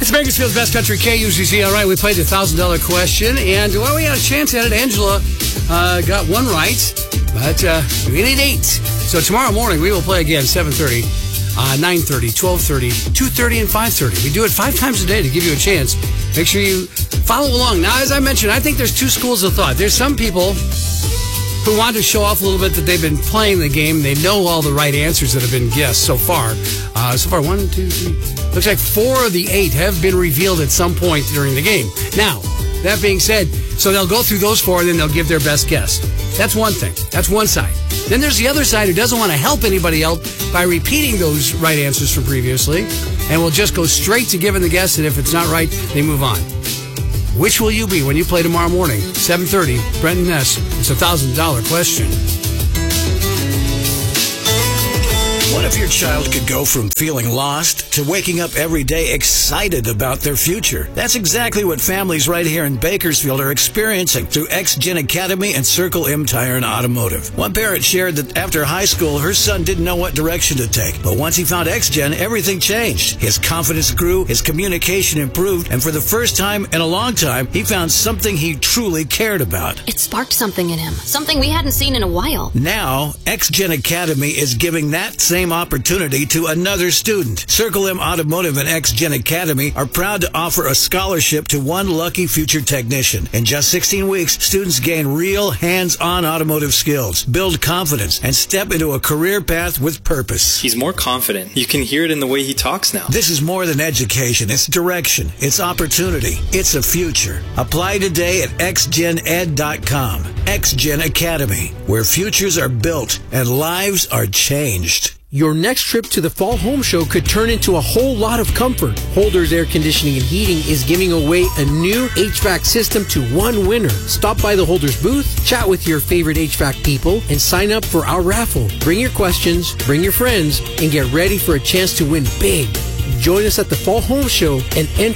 It's Bakersfield's Best Country KUCC. All right, we played the $1,000 question, and well, we had a chance at it. Angela got one right, but we need 8. So tomorrow morning we will play again, 7:30, 9:30, 12:30, 2:30, and 5:30. We do it 5 times a day to give you a chance. Make sure you follow along. Now, as I mentioned, I think there's 2 schools of thought. There's some people who want to show off a little bit that they've been playing the game. They know all the right answers that have been guessed so far. 1, 2, 3. Looks like 4 of the 8 have been revealed at some point during the game. Now, that being said, so they'll go through those 4 and then they'll give their best guess. That's one thing. That's one side. Then there's the other side who doesn't want to help anybody else by repeating those right answers from previously and will just go straight to giving the guess, and if it's not right, they move on. Which will you be when you play tomorrow morning? 7:30, Brent and Ness. It's a $1,000 question. What if your child could go from feeling lost to waking up every day excited about their future? That's exactly what families right here in Bakersfield are experiencing through X-Gen Academy and Circle M Tire and Automotive. One parent shared that after high school, her son didn't know what direction to take. But once he found X-Gen, everything changed. His confidence grew, his communication improved, and for the first time in a long time, he found something he truly cared about. It sparked something in him, something we hadn't seen in a while. Now, X-Gen Academy is giving that same opportunity to another student. Circle M Automotive and X-Gen Academy are proud to offer a scholarship to one lucky future technician. In just 16 weeks, students gain real hands-on automotive skills, build confidence, and step into a career path with purpose. He's more confident. You can hear it in the way he talks now. This is more than education. It's direction. It's opportunity. It's a future. Apply today at xgened.com. X-Gen Academy, where futures are built and lives are changed. Your next trip to the Fall Home Show could turn into a whole lot of comfort. Holders Air Conditioning and Heating is giving away a new HVAC system to one winner. Stop by the Holders booth, chat with your favorite HVAC people, and sign up for our raffle. Bring your questions, bring your friends, and get ready for a chance to win big. Join us at the Fall Home Show and enter